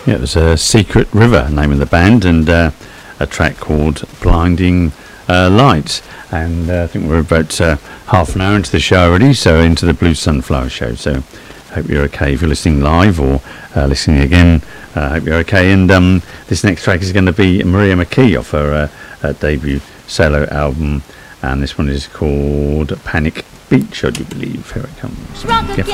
Yeah, it was Secret River, name of the band, and a track called Blinding Lights. And I think we're about half an hour into the show already, so into the Blue Sunflower Show. So hope you're okay if you're listening live or listening again. Hope you're okay. And this next track is going to be Maria McKee off her debut solo album, and this one is called Panic Beach, I do believe. Here it comes.